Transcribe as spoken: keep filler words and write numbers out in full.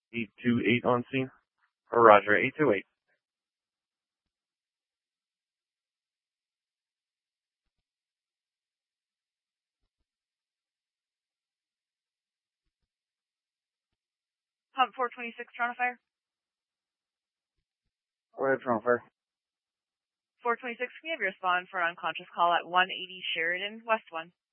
eight two eight on scene. Or Roger, eight two eight. Pump four twenty-six, Toronto Fire. Go ahead, Toronto Fire. four twenty-six, can you have your respond for an unconscious call at one eighty Sheridan, West one?